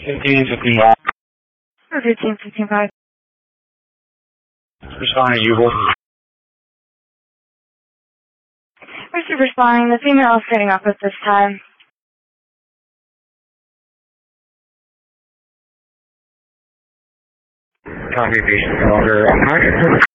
1551. 1555. Responding to you. Receive responding. The female is setting up at this time. Copy, patient. Over.